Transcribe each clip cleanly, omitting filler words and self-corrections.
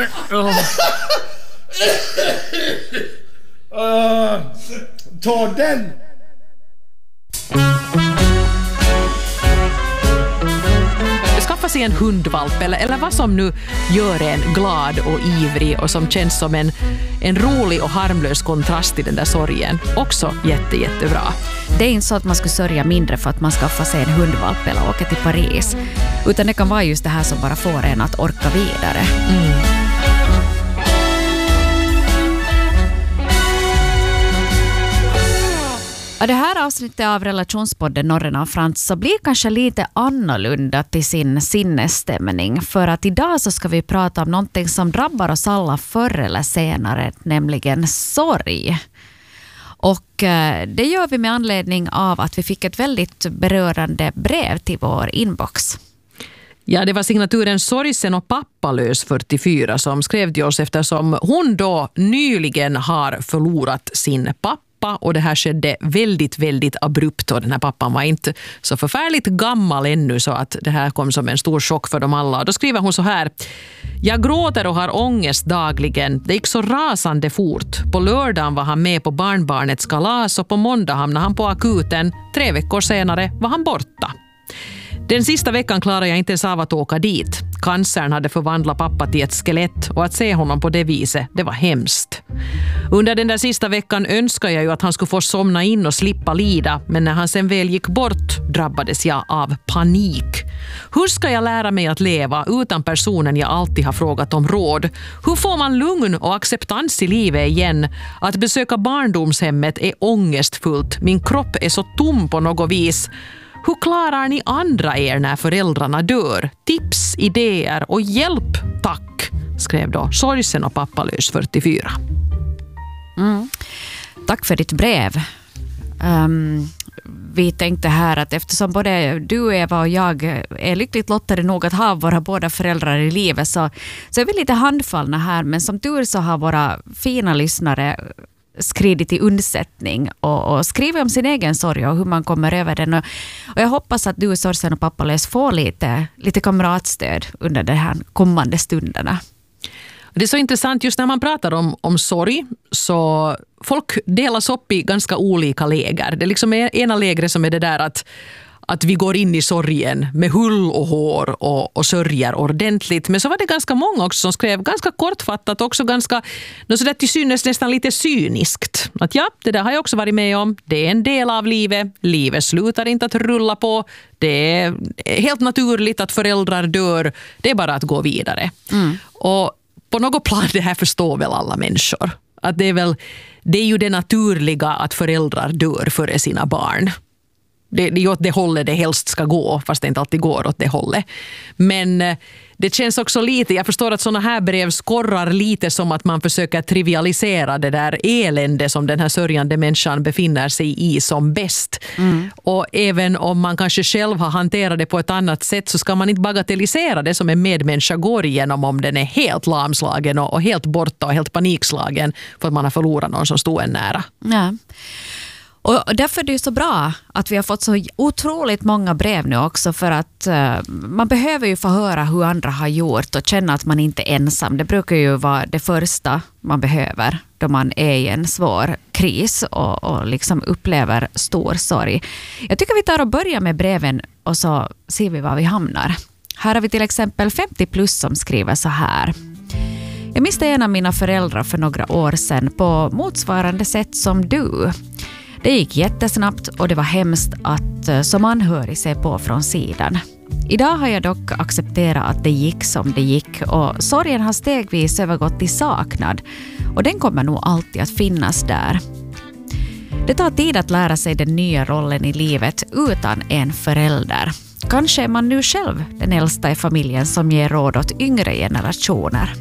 Ta den! Skaffa sig en hundvalp eller vad som nu gör en glad och ivrig och som känns som en rolig och harmlös kontrast till den där sorgen. Också jättebra. Det är inte så att man ska sörja mindre för att man skaffar sig en hundvalp eller åker till Paris. Utan det kan vara just det här som bara får en att orka vidare. Och det här avsnittet av relationspodden Norren och Frans så blir kanske lite annorlunda till sin sinnesstämning. För att idag så ska vi prata om någonting som drabbar oss alla förr eller senare, nämligen sorg. Och det gör vi med anledning av att vi fick ett väldigt berörande brev till vår inbox. Ja, det var signaturen Sorgsen och pappalös 44 som skrev till oss eftersom hon då nyligen har förlorat sin pappa. Och det här skedde väldigt abrupt och den här pappan var inte så förfärligt gammal ännu så att det här kom som en stor chock för dem alla. Och då skriver hon så här: jag gråter och har ångest dagligen. Det gick så rasande fort. På lördagen var han med på barnbarnets kalas och på måndag hamnade han på akuten. 3 veckor senare var han borta. Den sista veckan klarade jag inte ens av att åka dit. Cancern hade förvandlat pappa till ett skelett och att se honom på det viset, det var hemskt. Under den där sista veckan önskade jag ju att han skulle få somna in och slippa lida, men när han sen väl gick bort drabbades jag av panik. Hur ska jag lära mig att leva utan personen jag alltid har frågat om råd? Hur får man lugn och acceptans i livet igen? Att besöka barndomshemmet är ångestfullt. Min kropp är så tom på något vis. Hur klarar ni andra er när föräldrarna dör? Tips, idéer och hjälp, tack, skrev då Sorgsen och pappalös 44. Tack för ditt brev. Vi tänkte här att eftersom både du, Eva och jag är lyckligt lottade nog att ha våra båda föräldrar i livet så är vi lite handfallna här, men som tur så har våra fina lyssnare skridit i undsättning och skriver om sin egen sorg och hur man kommer över den. Och jag hoppas att du, Sorgsen och pappalös, får lite kamratstöd under de här kommande stunderna. Det är så intressant just när man pratar om sorg så folk delas upp i ganska olika läger. Det liksom är ena lägret som är det där att vi går in i sorgen med hull och hår och sörjer ordentligt. Men så var det ganska många också som skrev ganska kortfattat också ganska så där till synes nästan lite cyniskt. Att ja, det där har jag också varit med om. Det är en del av livet. Livet slutar inte att rulla på. Det är helt naturligt att föräldrar dör. Det är bara att gå vidare. Och på något plan det här förstår väl alla människor. Att det är ju det naturliga att föräldrar dör före sina barn. Det är åt det hållet det helst ska gå, fast det inte alltid går åt det hållet. Men det känns också lite, jag förstår att såna här brev skorrar lite som att man försöker trivialisera det där elände som den här sörjande människan befinner sig i som bäst. Och även om man kanske själv har hanterat det på ett annat sätt så ska man inte bagatellisera det som en medmänniska går igenom om den är helt lamslagen och helt borta och helt panikslagen för att man har förlorat någon som stod en nära. Ja. Och därför är det så bra att vi har fått så otroligt många brev nu också, för att man behöver ju få höra hur andra har gjort och känna att man inte är ensam. Det brukar ju vara det första man behöver då man är i en svår kris och liksom upplever stor sorg. Jag tycker vi tar och börjar med breven och så ser vi var vi hamnar. Här har vi till exempel 50 plus som skriver så här. Jag miste en av mina föräldrar för några år sedan på motsvarande sätt som du. Det gick jättesnabbt och det var hemskt att som anhörig se på från sidan. Idag har jag dock accepterat att det gick som det gick och sorgen har stegvis övergått i saknad och den kommer nog alltid att finnas där. Det tar tid att lära sig den nya rollen i livet utan en förälder. Kanske är man nu själv den äldsta i familjen som ger råd åt yngre generationer.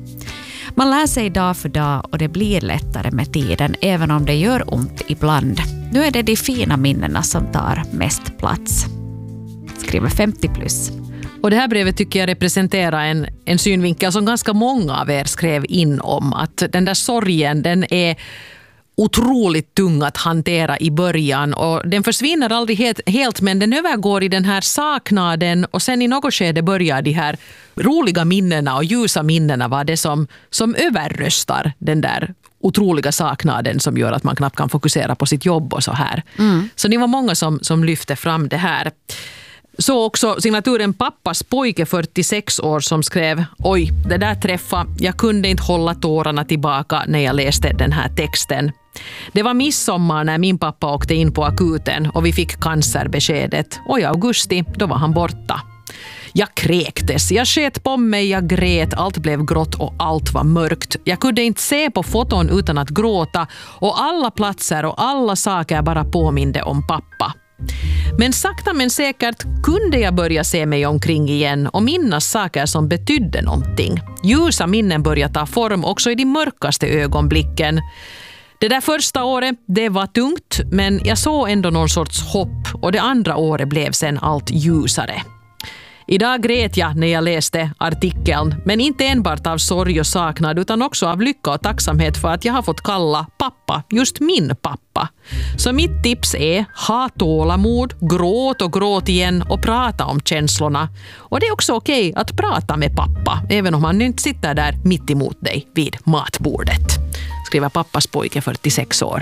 Man lär sig dag för dag och det blir lättare med tiden även om det gör ont ibland. Nu är det de fina minnena som tar mest plats. Skriver 50 plus. Och det här brevet tycker jag representerar en synvinkel som ganska många av er skrev in om. Att den där sorgen, den är otroligt tung att hantera i början och den försvinner aldrig helt men den övergår i den här saknaden och sen i något skede börjar de här roliga minnena och ljusa minnena vara det som överröstar den där otroliga saknaden som gör att man knappt kan fokusera på sitt jobb och så här. Så det var många som lyfte fram det här. Så också signaturen Pappas pojke 46 år som skrev: oj, det där träffa. Jag kunde inte hålla tårarna tillbaka när jag läste den här texten. Det var midsommar när min pappa åkte in på akuten och vi fick cancerbeskedet. Och i augusti, då var han borta. Jag kräktes, jag sket på mig, jag grät, allt blev grått och allt var mörkt. Jag kunde inte se på foton utan att gråta och alla platser och alla saker bara påminde om pappa. Men sakta men säkert kunde jag börja se mig omkring igen och minnas saker som betydde någonting. Ljusa minnen började ta form också i de mörkaste ögonblicken. Det där första året, det var tungt, men jag såg ändå någon sorts hopp och det andra året blev sen allt ljusare. Idag grät jag när jag läste artikeln, men inte enbart av sorg och saknad utan också av lycka och tacksamhet för att jag har fått kalla pappa just min pappa. Så mitt tips är: ha tålamod, gråt och gråt igen och prata om känslorna. Och det är också okej att prata med pappa, även om han inte sitter där mitt emot dig vid matbordet. Skriver Pappas pojke 46 år.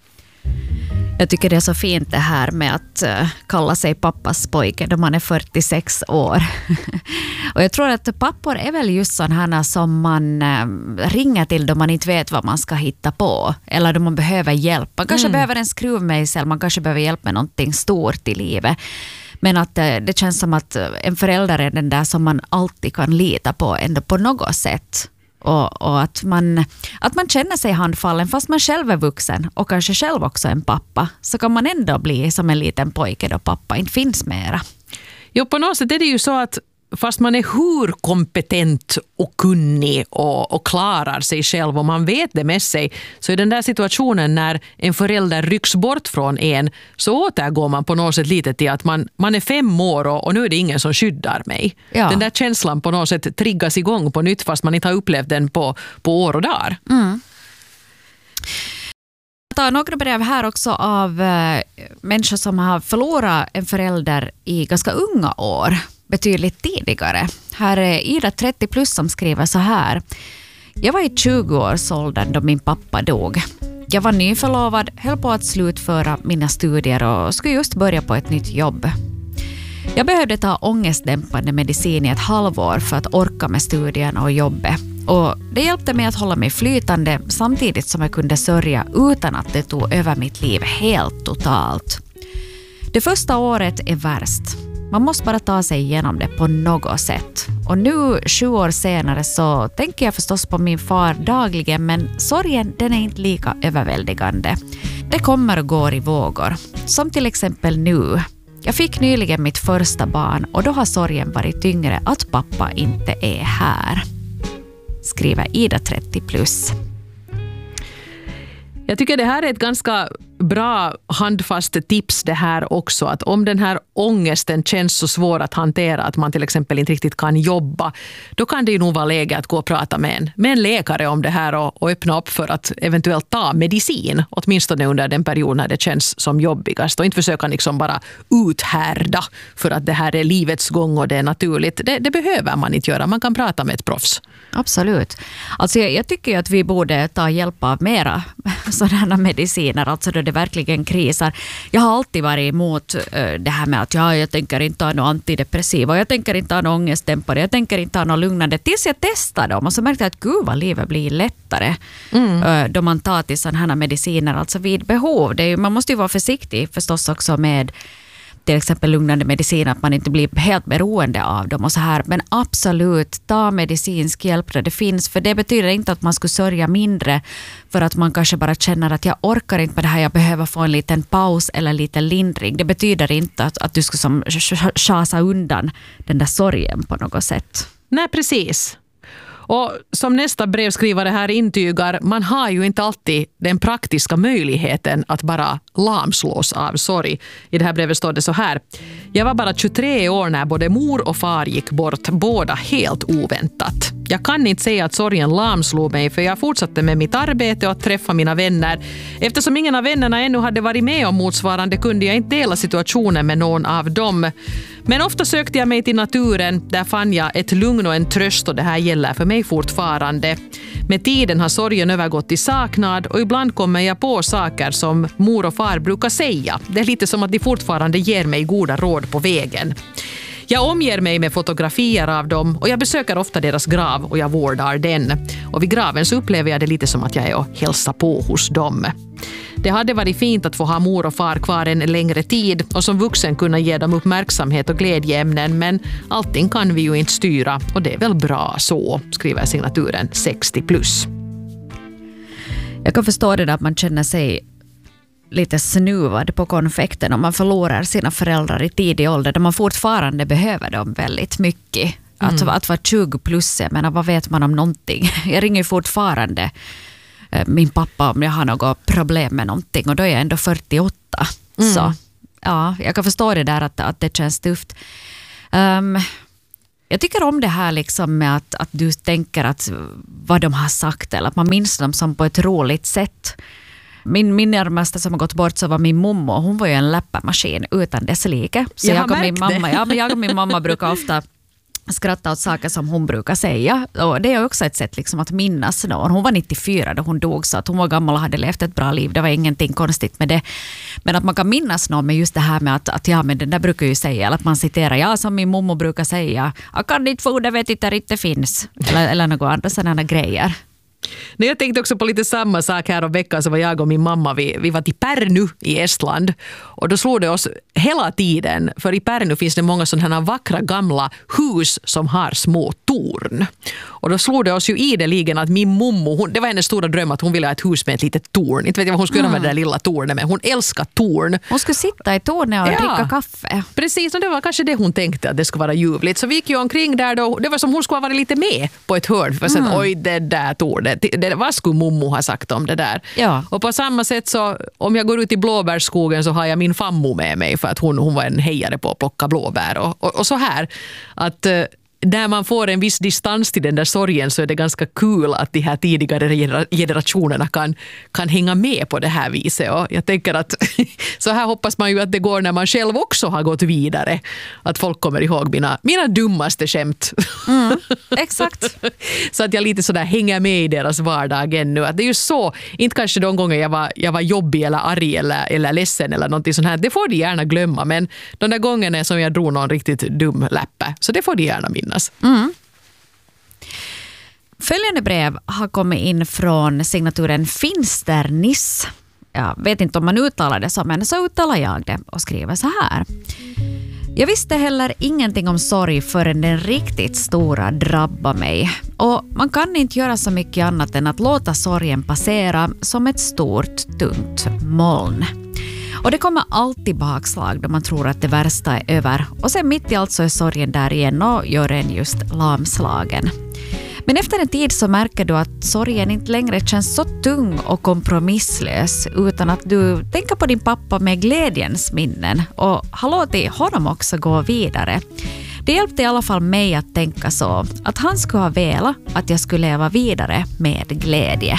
Jag tycker det är så fint det här med att kalla sig pappas pojke då man är 46 år. Och jag tror att pappor är väl just sådana som man ringer till då man inte vet vad man ska hitta på. Eller då man behöver hjälp. Man kanske behöver en skruvmejsel, man kanske behöver hjälp med någonting stort i livet. Men att det känns som att en förälder är den där som man alltid kan lita på ändå på något sätt. Och att man känner sig handfallen fast man själv är vuxen och kanske själv också en pappa, så kan man ändå bli som en liten pojke då pappa inte finns mera. Jo, på något sätt är det ju så att fast man är hur kompetent och kunnig och klarar sig själv och man vet det med sig, så i den där situationen när en förälder rycks bort från en, så återgår man på något sätt lite till att man är 5 år och nu är det ingen som skyddar mig. Ja. Den där känslan på något sätt triggas igång på nytt fast man inte har upplevt den på år och dagar. Jag tar några brev här också av människor som har förlorat en förälder i ganska unga år. Betydligt tidigare. Här är Ida 30 plus som skriver så här: jag var i 20-årsåldern då min pappa dog. Jag var nyförlovad, höll på att slutföra mina studier och skulle just börja på ett nytt jobb. Jag behövde ta ångestdämpande medicin i ett halvår för att orka med studierna och jobbet. Och det hjälpte mig att hålla mig flytande samtidigt som jag kunde sörja utan att det tog över mitt liv helt totalt. Det första året är värst. Man måste bara ta sig igenom det på något sätt. Och nu 7 år senare så tänker jag förstås på min far dagligen, men sorgen den är inte lika överväldigande. Det kommer och går i vågor. Som till exempel nu. Jag fick nyligen mitt första barn och då har sorgen varit tyngre att pappa inte är här. Skriver Ida 30 plus. Jag tycker det här är ett ganska bra handfast tips det här också, att om den här ångesten känns så svår att hantera att man till exempel inte riktigt kan jobba, då kan det ju nog vara läge att gå och prata med en läkare om det här och öppna upp för att eventuellt ta medicin, åtminstone under den period när det känns som jobbigast, och inte försöka liksom bara uthärda för att det här är livets gång och det är naturligt. Det behöver man inte göra, man kan prata med ett proffs. Absolut. Alltså jag tycker att vi borde ta hjälp av mera sådana mediciner, alltså då det verkligen krisar. Jag har alltid varit emot det här med att jag tänker inte ha något antidepressiva, jag tänker inte ha något ångestdämpare, jag tänker inte ha något lugnande, tills jag testar dem och så märkte jag att gud vad livet blir lättare då man tar till sådana här mediciner, alltså vid behov. Man måste ju vara försiktig förstås också med till exempel lugnande medicin, att man inte blir helt beroende av dem och så här. Men absolut, ta medicinsk hjälp där det finns. För det betyder inte att man skulle sörja mindre för att man kanske bara känner att jag orkar inte med det här, jag behöver få en liten paus eller lite lindring. Det betyder inte att du ska som chasa undan den där sorgen på något sätt. Nej, precis. Och som nästa brevskrivare här intygar, man har ju inte alltid den praktiska möjligheten att bara lamslås av sorg. I det här brevet står det så här: jag var bara 23 år när både mor och far gick bort, båda helt oväntat. Jag kan inte säga att sorgen lamslog mig, för jag fortsatte med mitt arbete och att träffa mina vänner. Eftersom ingen av vännerna ännu hade varit med om motsvarande kunde jag inte dela situationen med någon av dem. Men ofta sökte jag mig till naturen. Där fann jag ett lugn och en tröst, och det här gäller för mig fortfarande. Med tiden har sorgen övergått i saknad, och ibland kommer jag på saker som mor och far brukar säga. Det är lite som att de fortfarande ger mig goda råd på vägen. Jag omger mig med fotografier av dem, och jag besöker ofta deras grav och jag vårdar den. Och vid graven så upplever jag det lite som att jag är och hälsar på hos dem. Det hade varit fint att få ha mor och far kvar en längre tid och som vuxen kunna ge dem uppmärksamhet och glädjeämnen, men allting kan vi ju inte styra, och det är väl bra så, skriver signaturen 60+. Jag kan förstå det där att man känner sig lite snuvad på konfekten om man förlorar sina föräldrar i tidig ålder där man fortfarande behöver dem väldigt mycket. Att vara 20+, jag menar, vad vet man om någonting? Jag ringer ju fortfarande min pappa om jag har något problem med någonting, och då är jag ändå 48. Så ja, jag kan förstå det där att det känns tufft. Jag tycker om det här liksom med att du tänker att vad de har sagt, eller att man minns dem som på ett roligt sätt. Min närmaste som har gått bort så var min mamma. Hon var ju en läpparmaskin utan dess like. Så jag och min mamma brukar ofta skratta åt saker som hon brukar säga. Och det är också ett sätt liksom att minnas någon. Hon var 94 då hon dog, så att hon var gammal och hade levt ett bra liv. Det var ingenting konstigt med det. Men att man kan minnas någon med just det här med att ja, men den där brukar ju säga, eller att man citerar, ja, som min mamma brukar säga, jag kan inte få det, vet inte, det inte finns. Eller några andra sådana grejer. Nej, jag tänkte också på lite samma sak här om veckan, så var jag och min mamma, vi var till Pärnu i Estland, och då slog det oss hela tiden, för i Pärnu finns det många sådana vackra gamla hus som har små torn. Och då slog det oss ju ideligen att min mommo, det var hennes stora dröm att hon ville ha ett hus med ett litet torn. Inte vet jag vad hon skulle göra med det där lilla tornet, men hon älskar torn. Hon skulle sitta i tornet och dricka kaffe. Precis, och det var kanske det hon tänkte, att det skulle vara ljuvligt. Så vi gick ju omkring där då, det var som hon skulle ha varit lite med på ett hörn, för sen, oj, det där tornet. Vad skulle mommo ha sagt om det där? Ja. Och på samma sätt så, om jag går ut i blåbärsskogen så har jag min fammo med mig, för att hon var en hejare på att plocka blåbär. Och så här, att när man får en viss distans till den där sorgen, så är det ganska kul att de här tidigare generationerna kan hänga med på det här viset. Och jag tänker att så här hoppas man ju att det går när man själv också har gått vidare. Att folk kommer ihåg mina dummaste skämt. Exakt. Så att jag lite sådär hänger med i deras vardag ännu. Att det är ju så, inte kanske de gånger jag var jobbig eller arg eller ledsen eller någonting sånt här. Det får de gärna glömma, men de där gångerna som jag drog någon riktigt dum läppe, så det får de gärna minnas. Följande brev har kommit in från signaturen Finsternis. Jag vet inte om man uttalar det så, men så uttalar jag det och skriver så här. Jag visste heller ingenting om sorg förrän den riktigt stora drabbade mig. Och man kan inte göra så mycket annat än att låta sorgen passera som ett stort, tungt moln. Och det kommer alltid bakslag då man tror att det värsta är över. Och sen mitt i allt så är sorgen där igen och gör en just lamslagen. Men efter en tid så märker du att sorgen inte längre känns så tung och kompromisslös, utan att du tänker på din pappa med glädjens minnen och har låtit honom också gå vidare. Det hjälpte i alla fall mig att tänka så, att han skulle ha velat att jag skulle leva vidare med glädje.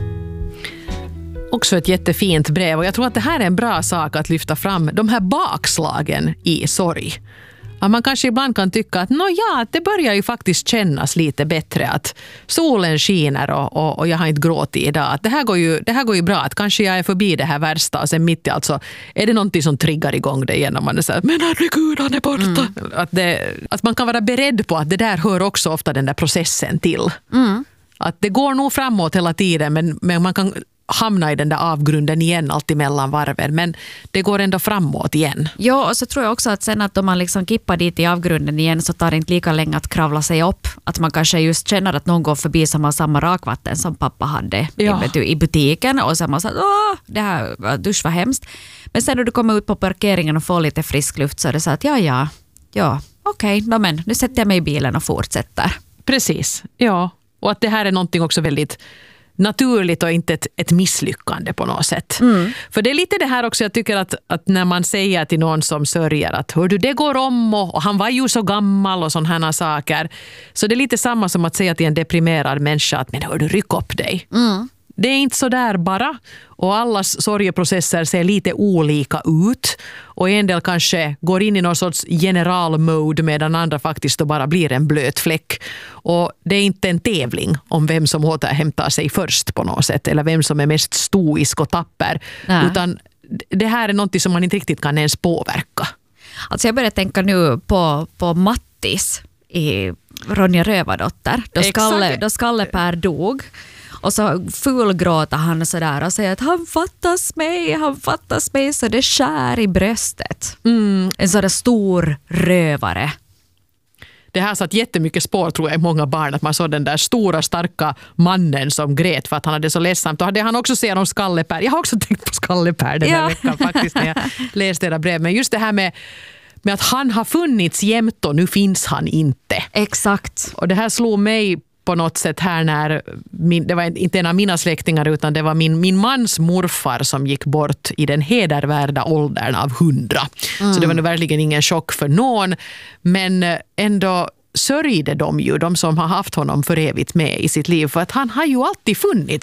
Också ett jättefint brev, och jag tror att det här är en bra sak att lyfta fram, de här bakslagen i sorg. Att man kanske ibland kan tycka att det börjar ju faktiskt kännas lite bättre, att solen skiner och jag har inte gråtit idag. Att det här går ju bra, att kanske jag är förbi det här värsta, och sen mitt i allt så är det någonting som triggar igång det igen och man är så här, men herregud, han är borta. Att man kan vara beredd på att det där hör också ofta den där processen till. Att det går nog framåt hela tiden, men man kan hamna i den där avgrunden igen alltid mellan varven, men det går ändå framåt igen. Ja, och så tror jag också att sen att om man liksom kippar dit i avgrunden igen så tar det inte lika länge att kravla sig upp. Att man kanske just känner att någon går förbi som har samma rakvatten som pappa hade i butiken, och sen man säger, det här dusch var hemskt. Men sen när du kommer ut på parkeringen och får lite frisk luft så är det så att okej, men nu sätter jag mig i bilen och fortsätter. Precis, ja. Och att det här är någonting också väldigt naturligt och inte ett misslyckande på något sätt. För det är lite det här också, jag tycker att när man säger till någon som sörjer att hör du, det går om och han var ju så gammal och sådana här saker. Så det är lite samma som att säga till en deprimerad människa att men hör du, ryck upp dig. Det är inte så där bara, och allas sorgeprocesser ser lite olika ut och en del kanske går in i någon sorts generalmode medan andra faktiskt då bara blir en blöt fläck, och det är inte en tävling om vem som återhämtar sig först på något sätt eller vem som är mest stoisk och tapper. Nej. Utan det här är något som man inte riktigt kan ens påverka. Alltså jag börjar tänka nu på Mattis i Ronja Rövardotter då Skalle-Per dog. Och så fulgråter han sådär och säger att han fattas mig så det skär i bröstet. En sån där stor rövare. Det här satt jättemycket spår tror jag i många barn, att man såg den där stora starka mannen som grät för att han hade så ledsamt. Och hade han också sett om Skalle-Per. Jag har också tänkt på Skalle-Per den här veckan faktiskt när jag läste era brev. Men just det här med att han har funnits jämt och nu finns han inte. Exakt. Och det här slog mig på något sätt här när det var inte en av mina släktingar utan det var min mans morfar som gick bort i den hedervärda åldern av 100. Så det var nog verkligen ingen chock för någon, men ändå sörjde de som har haft honom för evigt med i sitt liv, för att han har ju alltid funnits.